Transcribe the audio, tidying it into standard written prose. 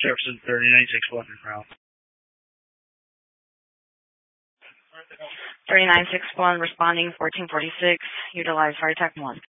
Jefferson 3961 round. 3961 responding 1446. Utilize hard attack 1.